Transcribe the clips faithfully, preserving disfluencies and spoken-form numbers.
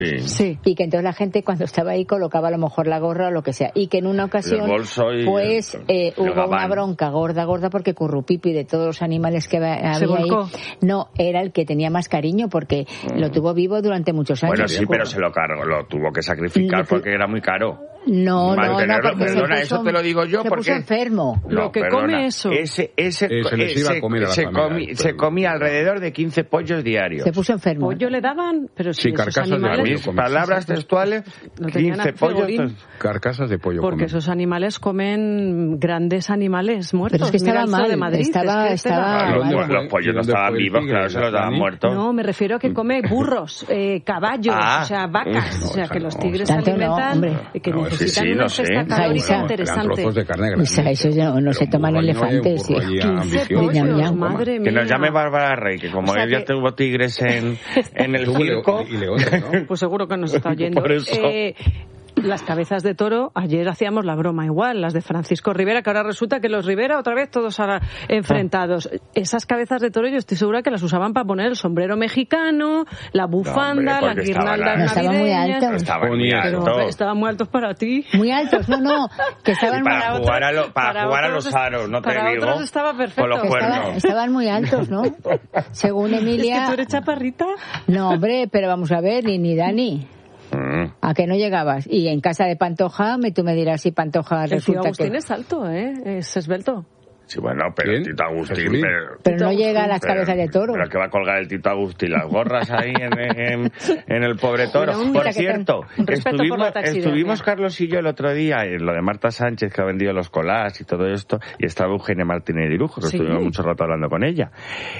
Sí. Sí. Y que entonces la gente cuando estaba ahí colocaba a lo mejor la gorra o lo que sea. Y que en una ocasión, y pues, el, eh, el hubo gabán. una bronca gorda, gorda, porque Currupipi, de todos los animales que había ¿Se volcó? ahí, no, era el que tenía más cariño porque mm. lo tuvo vivo durante muchos años. Bueno, sí, pero se lo cargó, lo tuvo que sacrificar lo que... porque era muy caro. No, no, no, porque perdona, se puso, eso te lo digo yo se porque puso enfermo. No, lo que perdona, come eso. Ese, ese, eh, se les iba a comer a la se, familia, comi, se comía alrededor de quince pollos diarios. Se puso enfermo. Pollo le daban, pero si sí, esos carcasas animales... de Mis palabras textuales, no quince pollos. Carcasas de pollo. Porque comen. esos animales comen grandes animales muertos. Pero es que estaba Mira el zoo mal, de Madrid, estaba, es que estaba... Los, ¿Dónde los fue- pollos no dónde estaban fue el vivos, tigre, claro, se los daban Dani? muertos. No, me refiero a que come burros, eh, caballos, Ah. o sea, vacas. No, o sea, esa que no, los tigres tanto se no, alimentan hombre. y que No, sí, necesitan sí, una no sé. cesta calórica Jaisa, Eran interesante. trozos de carne grandes. Isa, eso ya no, no se Pero toman burro ahí no hay, elefantes. burro Sí. ahí quince ambicioso. Ñam, ñam. pollos, madre mía. Que nos llame Bárbara Rey, que como O sea ella que- tuvo tigres en, en el Tuvo circo... leo- y leones, ¿no? Pues seguro que nos está oyendo. Por eso. Eh, las cabezas de toro, ayer hacíamos la broma igual, las de Francisco Rivera, que ahora resulta que los Rivera otra vez todos ahora enfrentados. Esas cabezas de toro yo estoy segura que las usaban para poner el sombrero mexicano, la bufanda, No, hombre, las porque estaban guirnaldas No, estaban muy navideñas. altos. Estaban muy Ponía- Pero altos. estaban muy altos para ti. Muy altos, no, no, que estaban Y para muy jugar, a, lo- para para jugar a otros los es- aros, no te para digo. otros estaba perfecto. Con los Que cuernos. estaban, estaban muy altos, ¿no? Según Es que Emilia... tú eres chaparrita. No, hombre, pero vamos a ver, ni, ni Dani. Mm. ¿A que no llegabas? Y en casa de Pantoja, me, tú me dirás si Pantoja El tío resulta Agustín que... es alto, ¿eh? Es esbelto. Sí, bueno, pero ¿Quién? Tito Agustín... Jesulín. Pero, Pero no Agustín, llega a las pero- cabezas de toro. Pero que va a colgar el Tito Agustín las gorras ahí en, en, en el pobre toro. Bueno, un Por día que cierto, un respeto por estuvimos, la taxidermia. estuvimos Carlos y yo el otro día en lo de Marta Sánchez, que ha vendido los collages y todo esto, y estaba Eugenia Martínez de Irujo, que Sí. estuvimos mucho rato hablando con ella.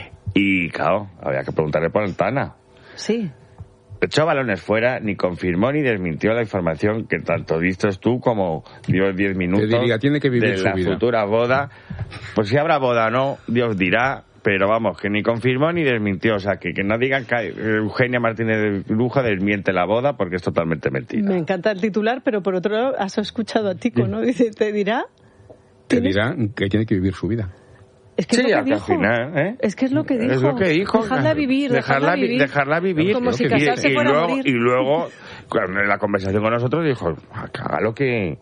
Y, claro, había que preguntarle por el Tana. Sí. Echó balones fuera, ni confirmó ni desmintió la información que tanto diste tú como dio diez minutos Te diría, tiene que vivir de su la vida. futura boda. Pues si habrá boda o no, Dios dirá, pero vamos, que ni confirmó ni desmintió. O sea, que, que no digan que Eugenia Martínez de Lujo desmiente la boda porque es totalmente mentira. Me encanta el titular, pero por otro lado has escuchado a Tico, ¿no? Dice, te dirá... Te ¿Tienes- dirá que tiene que vivir su vida. Es que Sí, es lo al que dijo. final, ¿eh? Es que es lo que dijo. Es lo que dijo. Dejarla vivir, dejarla, dejarla, vi- vivir. dejarla vivir. Como Y- si y- casarse y, fuera a luego, morir. y luego, cuando en la conversación con nosotros, dijo, "Ah, que haga lo que...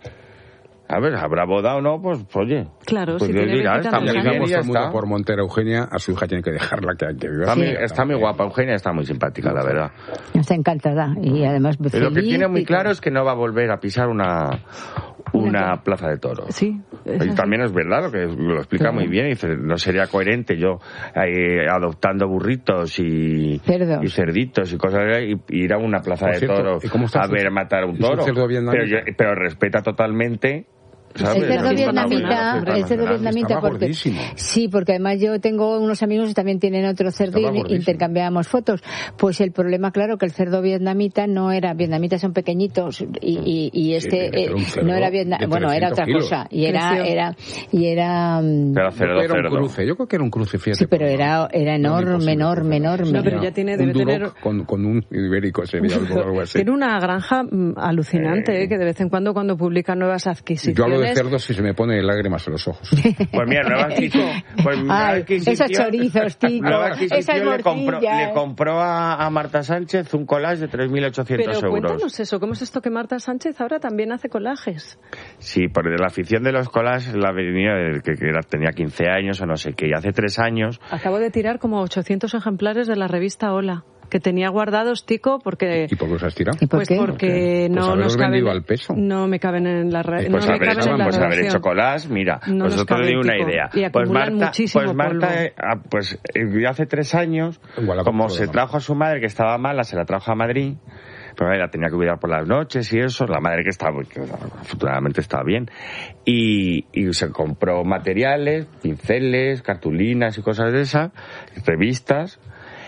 A ver, ¿habrá boda o no? Pues, oye... Claro, pues si Dios tiene dirá, veintitantos está muy años. bien Digamos y ya todo el mundo está. por Montera Eugenia, a su hija tiene que dejarla que, que viva Está, su muy, vida. está muy guapa, Eugenia está muy simpática, la verdad. Está encantada. Y además Pero feliz lo que tiene muy y- claro es que no va a volver a pisar una, una plaza de toros. Sí. es Y así. también es verdad, lo que lo explica Claro. muy bien. Dice, no sería coherente yo eh, adoptando burritos y, Cerdos. y cerditos y cosas y, y ir a una plaza Por de cierto, toros ¿y cómo está a su- ver matar a un y su toro. cerdo Pero, vietnamita? yo- pero respeta totalmente. ¿sabes? El cerdo No, vietnamita, no, no, el cerdo no, no, vietnamita estaba porque gordísimo. sí, porque además yo tengo unos amigos que también tienen otro cerdo Estaba y gordísimo. intercambiábamos fotos. Pues el problema, claro, que el cerdo vietnamita no era, vietnamitas son pequeñitos y, y, y este tiene que ser un eh, cerdo no era de vietnamita, bueno, era otra trescientos cosa y era Creció. era y era mm, Pero Yo creo cerdo, que era un cerdo. cruce, yo creo que era un cruce, fíjate. sí, pero por- era era no, enorme, imposible, enorme, enorme. No, pero ya tiene, debe un Duroc tener... con, con un ibérico sería algo, algo así. Tiene una granja mm, alucinante, eh, que de vez en cuando cuando publica nuevas adquisiciones... Yo hablo de cerdos y se me pone lágrimas en los ojos. Pues mira, nueva adquisición. Pues nueva Ay, adquisición- esos chorizos, Tico, Nueva esas adquisición le compró, morcillas. le compró a, a Marta Sánchez un collage de tres mil ochocientos Pero euros. cuéntanos eso, ¿cómo es esto que Marta Sánchez ahora también hace collages? Sí, por la afición de los collages la venía desde que, que era- tenía quince años o no sé qué. Y hace tres años Acabo de tirar como ochocientos ejemplares de la revista Hola, que tenía guardados, Tico, porque... ¿Y por qué los has tirado? ¿Y por Pues qué? porque Pues no haberlos nos caben... vendido al peso. No me caben en la, re- Pues no pues me haber, caben hecho, en la pues haber redacción. hecho collage, mira, No pues nos otro le caben, digo una Tico. idea. Y Pues acumulan Marta, muchísimo pues Marta polvo. eh, ah, pues eh, hace tres años, Igual la como compró, se ¿no? trajo a su madre que estaba mala, se la trajo a Madrid, pero la tenía que cuidar por las noches y eso, la madre que estaba, que afortunadamente estaba bien, y, y se compró materiales, pinceles, cartulinas y cosas de esas, revistas,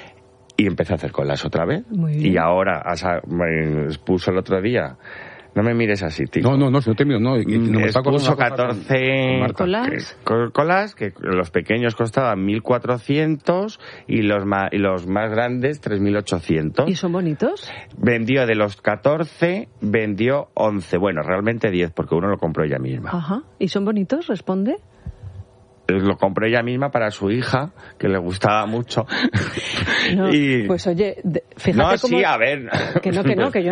y empecé a hacer colas otra vez. Muy bien. Y ahora asa- me expuso el otro día. No me mires así, tío. No, no, no, no te miro, no. y- y no me está acordando expuso una cosa con- catorce con Marta. Colas. que- co- colas, que los pequeños costaban mil cuatrocientos y los, ma- y los más grandes tres mil ochocientos. ¿Y son bonitos? Vendió de los catorce, vendió once. Bueno, realmente diez, porque uno lo compró ella misma. Ajá. ¿Y son bonitos? ¿Responde? lo compró ella misma para su hija, que le gustaba mucho. No, y... Pues oye, fíjate no, cómo... sí, a ver. Que no, que no, que yo